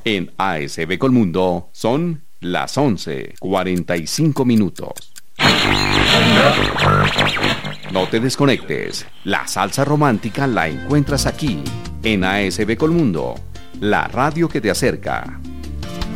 En ASB Colmundo son las 11:45. No te desconectes, la salsa romántica la encuentras aquí, en ASB Colmundo, la radio que te acerca.